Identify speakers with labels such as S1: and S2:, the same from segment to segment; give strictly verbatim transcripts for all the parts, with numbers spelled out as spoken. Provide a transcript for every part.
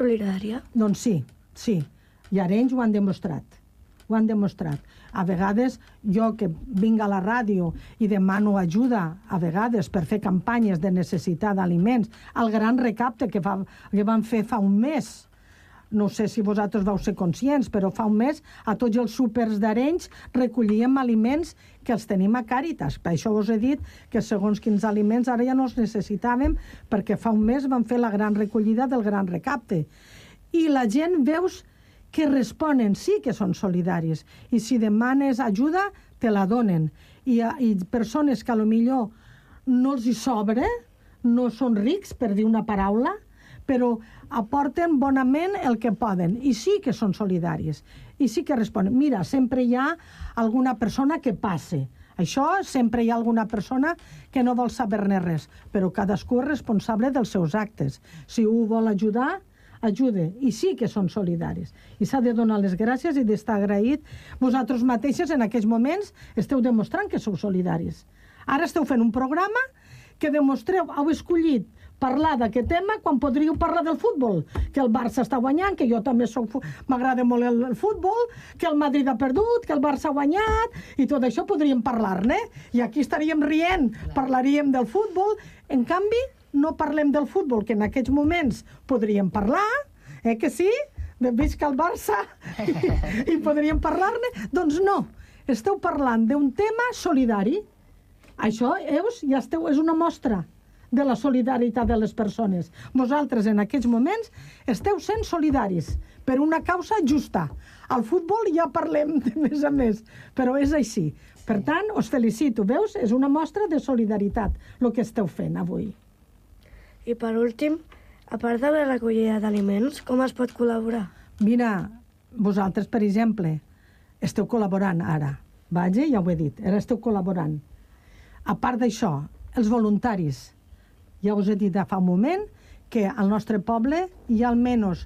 S1: solidària?
S2: Doncs sí, sí. I Arenys ho han demostrat. Ho han demostrat. A vegades, jo que vinc a la ràdio i demano ajuda, a vegades, per fer campanyes de necessitat d'aliments, el gran recapte que, fa, que van fer fa un mes, no sé si vosaltres vau ser conscients, però fa un mes a tots els súpers d'Arenys recollíem aliments que els tenim a Càritas. Per això us he dit que segons quins aliments ara ja no els necessitàvem, perquè fa un mes van fer la gran recollida del gran recapte. I la gent, veus, que responen, sí que són solidaris. I si demanes ajuda, te la donen. I, i persones que potser no els hi sobra, no són rics, per dir una paraula, però aporten bonament el que poden. I sí que són solidaris. I sí que responen. Mira, sempre hi ha alguna persona que passe. Això, sempre hi ha alguna persona que no vol saber-ne res. Però cadascú és responsable dels seus actes. Si un vol ajudar, ajude, i sí que són solidaris. I s'ha de donar les gràcies i d'estar agraït. Vosaltres mateixes en aquests moments esteu demostrant que sou solidaris. Ara esteu fent un programa que demostreu, heu escollit parlar d'aquest tema quan podríeu parlar del futbol, que el Barça està guanyant, que jo també soc, m'agrada molt el, el futbol, que el Madrid ha perdut, que el Barça ha guanyat, i tot això podríem parlar-ne. I aquí estaríem rient, parlaríem del futbol. En canvi, no parlem del futbol, que en aquests moments podríem parlar, eh que sí? Visca el Barça, i, i podríem parlar-ne. Doncs no, esteu parlant d'un tema solidari. Això, veus, ja esteu, és una mostra de la solidaritat de les persones. Vosaltres, en aquests moments, esteu sent solidaris per una causa justa. Al futbol ja parlem de més a més, però és així. Per tant, us felicito, veus? És una mostra de solidaritat, el que esteu fent avui.
S1: I per últim, a part de la recollida d'aliments, com es pot col·laborar?
S2: Mira, vosaltres, per exemple, esteu col·laborant ara. Vaja, ja ho he dit, ara esteu col·laborant. A part d'això, els voluntaris. Ja us he dit fa un moment que al nostre poble hi ha almenys,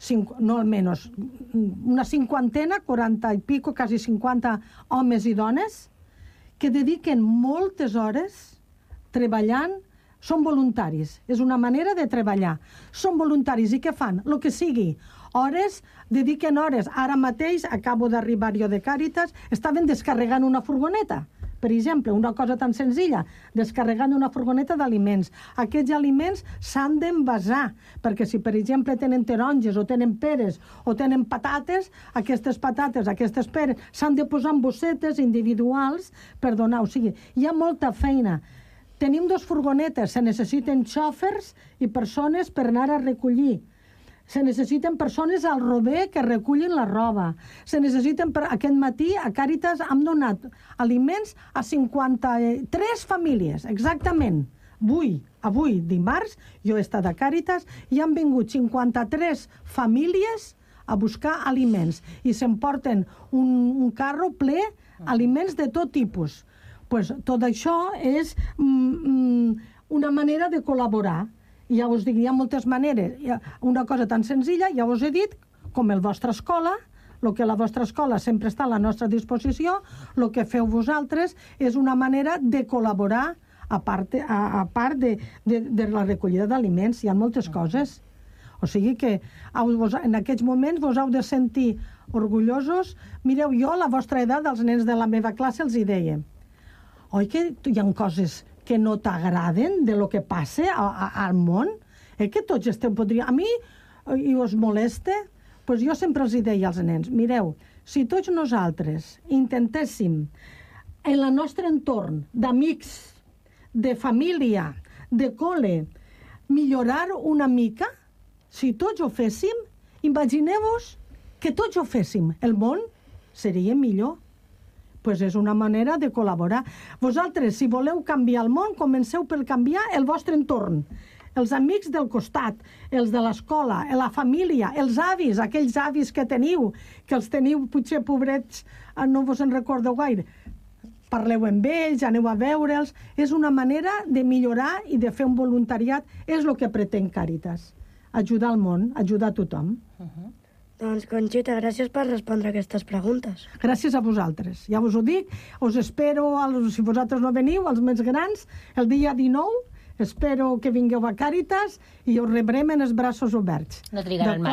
S2: no almenys, una cinquantena, quaranta i pico, quasi cinquanta homes i dones que dediquen moltes hores treballant. Són voluntaris, és una manera de treballar. Són voluntaris i què fan? El que sigui. Hores, dediquen hores. Ara mateix, acabo d'arribar jo de Càritas, estaven descarregant una furgoneta. Per exemple, una cosa tan senzilla, descarregant una furgoneta d'aliments. Aquests aliments s'han d'envasar, perquè si, per exemple, tenen taronges o tenen peres o tenen patates, aquestes patates, aquestes peres, s'han de posar en bossetes individuals per donar. O sigui, hi ha molta feina. Tenim dos furgonetes, se necessiten xòfers i persones per anar a recollir. Se necessiten persones al rober que recullin la roba. Se necessiten, per... aquest matí a Càritas hem donat aliments a cinquanta-tres famílies, exactament. Avui, avui, dimarts, jo he estat a Càritas i han vingut cinquanta-tres famílies a buscar aliments i s'emporten un, un carro ple d'aliments de tot tipus. Pues tot això és mm, una manera de col·laborar. Ja us dic, hi ha moltes maneres. Una cosa tan senzilla, ja us he dit, com el vostra escola, el que la vostra escola sempre està a la nostra disposició, el que feu vosaltres és una manera de col·laborar a part, a, a part de, de, de la recollida d'aliments. Hi ha moltes coses. O sigui que en aquests moments vos heu de sentir orgullosos. Mireu, jo a la vostra edat, als nens de la meva classe, els hi deia: oi que hi ha coses que no t'agraden de lo que passa a, a, al món? Eh, que tots esteu... Podria... A mi, i us molesta, pues jo sempre els deia als nens: mireu, si tots nosaltres intentéssim en el nostre entorn d'amics, de família, de col·le, millorar una mica, si tots ho féssim, imagineu-vos que tots ho féssim, el món seria millor. Pues és una manera de col·laborar. Vosaltres, si voleu canviar el món, comenceu per canviar el vostre entorn. Els amics del costat, els de l'escola, la família, els avis, aquells avis que teniu, que els teniu potser pobrets, no vos en recordeu gaire. Parleu amb ells, aneu a veure'ls. És una manera de millorar i de fer un voluntariat. És el que pretén Càritas. Ajudar al món, ajudar a tothom.
S1: Uh-huh. Doncs, Conxita, gràcies per respondre aquestes preguntes.
S2: Gràcies a vosaltres. Ja us ho dic, us espero, si vosaltres no veniu, els més grans, el dia dinou, Espero que vingueu a Càritas i us rebrem en els braços oberts.
S3: No trigaran
S2: D'acord?